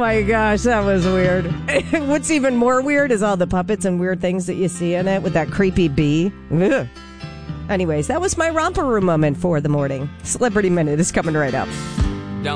my gosh, that was weird. What's even more weird is all the puppets and weird things that you see in it with that creepy bee. Ugh. Anyways, that was my romper room moment for the morning. Celebrity Minute is coming right up.